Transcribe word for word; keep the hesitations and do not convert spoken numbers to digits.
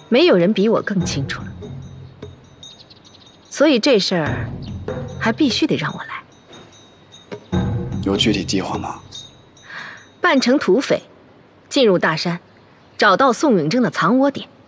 没有人比我更清楚了。所以这事儿还必须得让我来。 有具体计划吗？ 扮成土匪，进入大山，找到宋永贞的藏窝点。